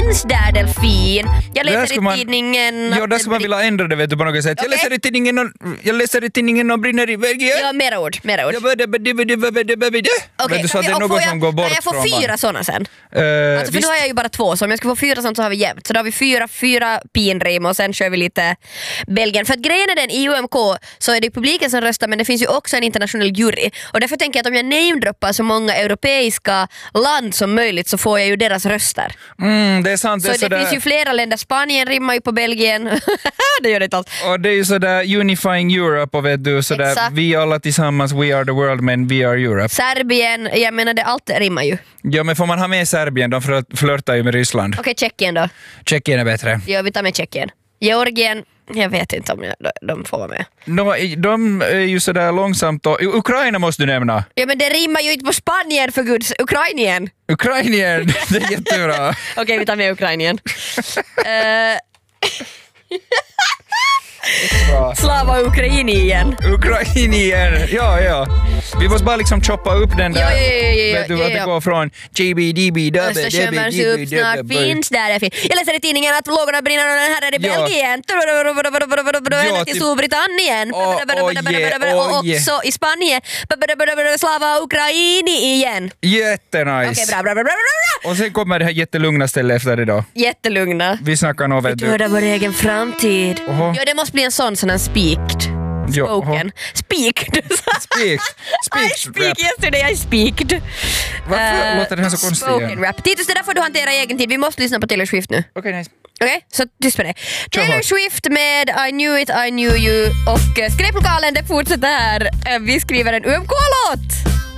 finns där delfin. Jag läser i tidningen... Ja, där ska man vilja ändra det, vet du, på något sätt. Jag läser i tidningen någon brinner i Belgien. Ja, mera ord. Okej, Okej, så att det är något som går bort jag får 4 sådana sen? Alltså, för nu har jag ju bara 2, så om jag ska få 4 sånt så har vi jämnt. Så då har vi 4 pinrim och sen kör vi lite Belgien. För att grejen är den, i UMK så är det publiken som röstar, men det finns ju också en internationell jury. Och därför tänker jag att om jag namedroppar så många europeiska land som möjligt så får jag ju deras röster. Det är sant. Så det finns ju flera länder. Spanien rimmar ju på Belgien. Det gör det inte alls. Och det är ju sådär unifying Europe och vet du, sådär vi alla tillsammans, we are the world men we are Europe. Serbien, jag menar det, allt rimmar ju. Ja, men får man ha med Serbien? De flörtar ju med Ryssland. Okej, Tjeckien då? Tjeckien är bättre. Ja, vi tar med Tjeckien. Georgien, jag vet inte om de får vara med. De är ju sådär långsamt och... Ukraina måste du nämna. Ja, men det rimmar ju inte på Spanien för guds... Ukrainien, det är jättebra. Okej, vi tar med Ukrainien. Slava Ukrainien. Ja. Vi måste bara liksom choppa upp den där. Ja. Vet du att det går från GBDB. Östersjöns upp snart finns där. Jag läser i tidningen att lågorna brinner och den här är i Belgien. Ända till Storbritannien. Och också i Spanien. Slava Ukraini igen. Jättenice. Okej, bra. Och sen kommer det här jättelugna stället efter det då. Jättelugna. Vi snackar nog, vet du. Vi dödar vår egen framtid. Ja, det måste bli en sån speaked. Spoken. Speaked. Yesterday I speaked. Varför låter det här så konstigt? Spoken rap. Titus, det där får du hantera i egen tid. Vi måste lyssna på Taylor Swift nu. Okej, nice. Okej, så tyst med det. Taylor Swift med I Knew It, I Knew You. Och skräplokalen, det fortsätter här. Vi skriver en UMK-låt.